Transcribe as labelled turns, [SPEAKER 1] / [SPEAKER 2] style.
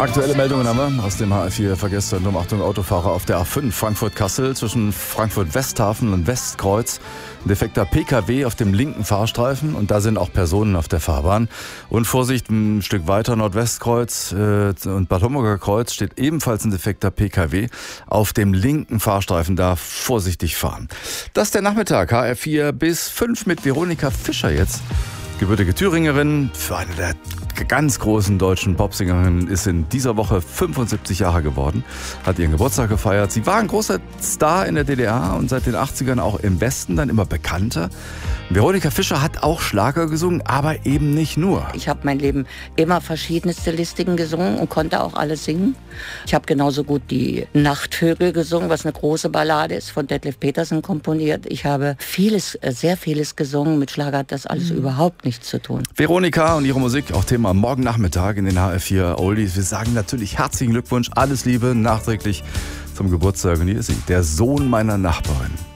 [SPEAKER 1] Aktuelle Meldungen haben wir aus dem HR4-Verkehrszentrum. Achtung, Autofahrer auf der A5 Frankfurt-Kassel zwischen Frankfurt-Westhafen und Westkreuz. Ein defekter PKW auf dem linken Fahrstreifen und da sind auch Personen auf der Fahrbahn. Und Vorsicht, ein Stück weiter Nordwestkreuz und Bad Homburger Kreuz steht ebenfalls ein defekter PKW auf dem linken Fahrstreifen. Da vorsichtig fahren. Das ist der Nachmittag, HR4 bis 5 mit Veronika Fischer jetzt. Gebürtige Thüringerin, für eine der ganz großen deutschen Popsängerinnen, ist in dieser Woche 75 Jahre geworden, hat ihren Geburtstag gefeiert. Sie war ein großer Star in der DDR und seit den 80ern auch im Westen dann immer bekannter. Veronika Fischer hat auch Schlager gesungen, aber eben nicht nur.
[SPEAKER 2] Ich habe mein Leben immer verschiedene Stilistiken gesungen und konnte auch alles singen. Ich habe genauso gut die Nachtvögel gesungen, was eine große Ballade ist, von Detlef Petersen komponiert. Ich habe vieles, sehr vieles gesungen. Mit Schlager hat das alles überhaupt nichts zu tun.
[SPEAKER 1] Veronika und ihre Musik, auch Thema morgen Nachmittag in den HR4 Oldies. Wir sagen natürlich herzlichen Glückwunsch, alles Liebe nachträglich zum Geburtstag. Und hier ist sie, der Sohn meiner Nachbarin.